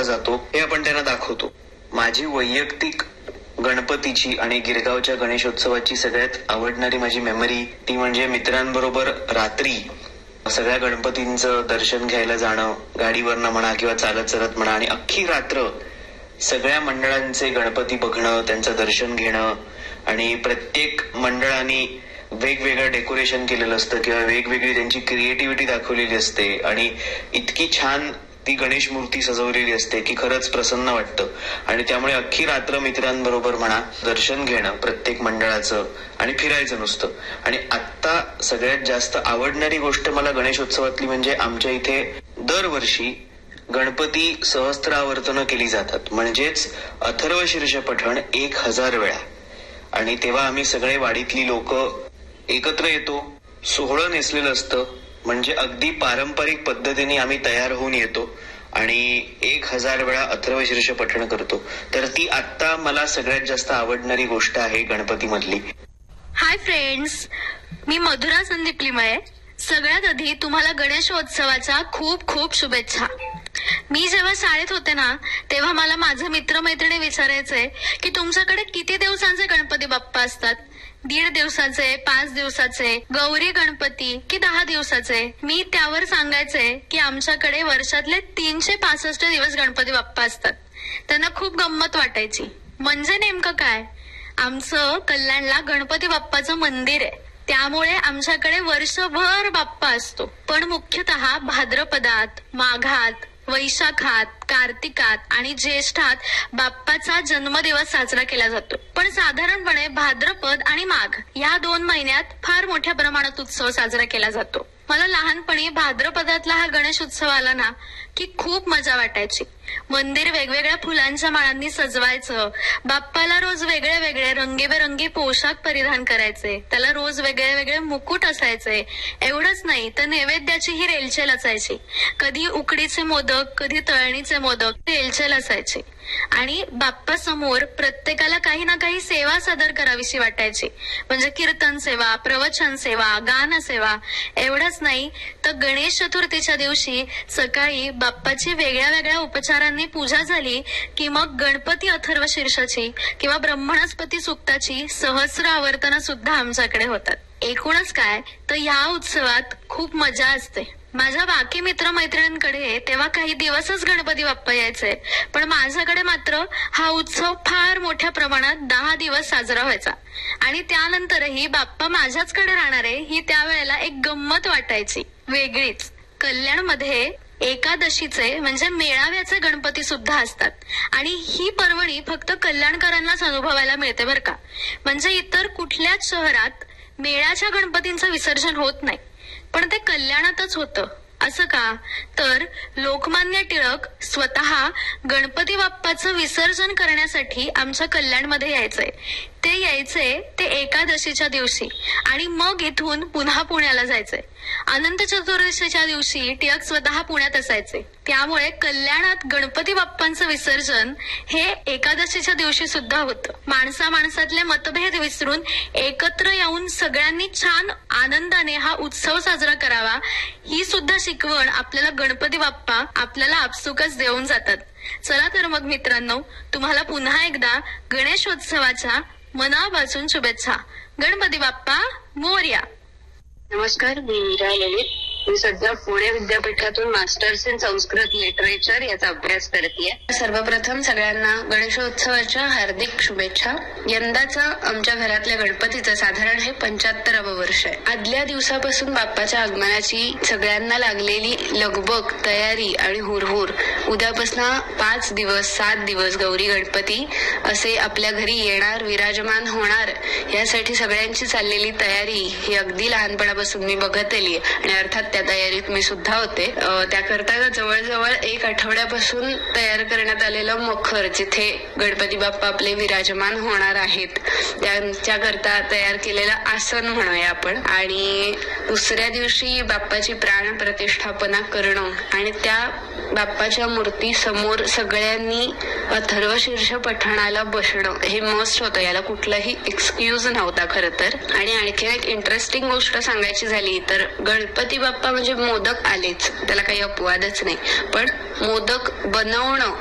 जातो हे आपण त्यांना दाखवतो. माझी वैयक्तिक गणपतीची आणि गिरगावच्या गणेशोत्सवाची सगळ्यात आवडणारी माझी मेमरी ती म्हणजे मित्रांबरोबर रात्री सगळ्या गणपतींचं दर्शन घ्यायला जाणं, गाडीवरनं म्हणा किंवा चालत चालत म्हणा, आणि अख्खी रात्र सगळ्या मंडळांचे गणपती बघणं, त्यांचं दर्शन घेणं. आणि प्रत्येक मंडळाने वेगवेगळं डेकोरेशन केलेलं असतं किंवा वेगवेगळी त्यांची क्रिएटिव्हिटी दाखवलेली असते आणि इतकी छान ती गणेश मूर्ती सजवलेली असते की खरंच प्रसन्न वाटतं. आणि त्यामुळे अख्खी रात्र मित्रांबरोबर म्हणा दर्शन घेणं प्रत्येक मंडळाचं आणि फिरायचं नुसतं. आणि आत्ता सगळ्यात जास्त आवडणारी गोष्ट मला गणेशोत्सवातली म्हणजे आमच्या इथे दरवर्षी गणपती सहस्त्रावर्तनं केली जातात, म्हणजेच अथर्वशीर्ष पठण 1000 वेळा. आणि तेव्हा आम्ही सगळे वाडीतली लोक एकत्र येतो, सोहळं नेसलेलं असतं, म्हणजे अगदी पारंपरिक पद्धतीने आम्ही तयार होऊन येतो आणि 1000 वेळा अथर्वशीर्ष पठण करतो. तर ती आत्ता मला सगळ्यात जास्त आवडणारी गोष्ट आहे गणपती मधली. हाय फ्रेंड्स, मी मधुरा संदीप लिमये. सगळ्यात आधी तुम्हाला गणेशोत्सवाच्या खूप खूप शुभेच्छा. मी जेव्हा शाळेत होते ना तेव्हा मला माझे मित्रमैत्रिणी विचारायचे की तुमच्याकडे किती दिवसांचे गणपती बाप्पा असतात, 1.5 दिवसाचे, 5 दिवसाचे, गौरी गणपती की 10 दिवसाचे. मी त्यावर सांगायचे की आमच्याकडे वर्षातले 365 दिवस गणपती बाप्पा असतात. त्यांना खूप गंमत वाटायची. म्हणजे नेमकं काय, आमचं कल्याणला गणपती बाप्पाचं मंदिर आहे, त्यामुळे आमच्याकडे वर्षभर बाप्पा असतो. पण मुख्यतः भाद्रपदात, माघात, वैशाखात, कार्तिकात आणि ज्येष्ठात बाप्पाचा जन्मदिवस साजरा केला जातो. पण साधारणपणे भाद्रपद आणि माघ या 2 महिन्यात फार मोठ्या प्रमाणात उत्सव साजरा केला जातो. मला लहानपणी भाद्रपदातला हा गणेश उत्सव आला ना की खूप मजा वाटायची. मंदिर वेगवेगळ्या फुलांच्या माळांनी सजवायचं, बाप्पाला रोज वेगळे वेगळे रंगीबेरंगी पोशाख परिधान करायचे, त्याला रोज वेगळे वेगळे मुकुट असायचे. एवढंच नाही तर नैवेद्याची ही रेलचेल असायची. कधी उकडीचे मोदक, कधी तळणीचे मोदक रेलचेल असायचे. आणि बाप्पा समोर प्रत्येकाला काही ना काही सेवा सादर करावीशी वाटायची. म्हणजे कीर्तन सेवा, प्रवचन सेवा, गान सेवा. एवढंच नाही तर गणेश चतुर्थीच्या दिवशी सकाळी बाप्पाची वेगळ्या वेगळ्या उपचारांनी पूजा झाली की मग गणपती अथर्वशीर्षाची किंवा ब्रह्मणस्पती सूक्ताची सहस्र आवर्तनं सुद्धा आमच्याकडे होतात. एकूणच काय तर या उत्सवात खूप मजा असते. माझ्या बाकी मित्रमैत्रिणींकडे तेव्हा काही दिवसच गणपती बाप्पा यायचे, पण माझ्याकडे मात्र हा उत्सव फार मोठ्या प्रमाणात 10 दिवस साजरा व्हायचा. आणि त्यानंतरही बाप्पा माझ्याचकडे राहणारे ही त्यावेळेला एक गंमत वाटायची वेगळीच. कल्याणमध्ये एकादशीचे म्हणजे मेळाव्याचे गणपती सुद्धा असतात आणि ही पर्वणी फक्त कल्याणकरांनाच अनुभवायला मिळते बरं का. म्हणजे इतर कुठल्याच शहरात मेळ्याच्या गणपतींचं विसर्जन होत नाही, पण ते कल्याणातच होतं. असं का तर लोकमान्य टिळक स्वतः गणपती बाप्पाचं विसर्जन करण्यासाठी आमच्या कल्याणमध्ये यायचंय. ते यायचे ते एकादशीच्या दिवशी आणि मग इथून पुन्हा पुण्याला जायचंय. अनंत चतुर्दशीच्या दिवशी टिळक स्वतः पुण्यात असायचे. त्यामुळे कल्याणात गणपती बाप्पांचं विसर्जन हे एकादशीच्या दिवशी सुद्धा होतं. माणसातले मतभेद विसरून एकत्र येऊन सगळ्यांनी छान आनंदाने हा उत्सव साजरा करावा ही सुद्धा शिकवण आपल्याला गणपती बाप्पा आपल्याला आपसुकच देऊन जातात. चला तर मग मित्रांनो, तुम्हाला पुन्हा एकदा गणेशोत्सवाच्या मनापासून शुभेच्छा. गणपती बाप्पा मोरया. नमस्कार, मी मीरा ललित. मी सध्या पुणे विद्यापीठातून मास्टर्स इन संस्कृत लिटरेचर याचा अभ्यास करतेय. सर्वप्रथम सगळ्यांना गणेशोत्सवाच्या हार्दिक शुभेच्छा. यंदाचा आमच्या घरातल्या गणपतीचं साधारण हे 75वं वर्ष आहे. आदल्या दिवसापासून बाप्पाच्या आगमनाची सगळ्यांना लागलेली लगबग, तयारी आणि हुरहुर. उद्यापासून 5 दिवस 7 दिवस गौरी गणपती असे आपल्या घरी येणार, विराजमान होणार, यासाठी सगळ्यांची चाललेली तयारी ही अगदी लहानपणापासून मी बघत आली आणि अर्थात त्या तयारीत मी सुद्धा होते. त्याकरता जवळजवळ 1 आठवड्यापासून तयार करण्यात आलेलं मखर, जिथे गणपती बाप्पा आपले विराजमान होणार आहेत, त्यांच्याकरता तयार केलेलं आसन म्हणूया आपण. आणि दुसऱ्या दिवशी बाप्पाची प्राण प्रतिष्ठापना करणं आणि त्या बाप्पाच्या मूर्ती समोर सगळ्यांनी अथर्वशीर्ष पठणाला बसणं हे मस्ट होतं. याला कुठलाही एक्सक्यूज नव्हता खरं तर. आणि आणखी एक इंटरेस्टिंग गोष्ट सांगायची झाली तर गणपती बाप्पा म्हणजे मोदक आलेच, त्याला काही अपवादच नाही. पण मोदक बनवणं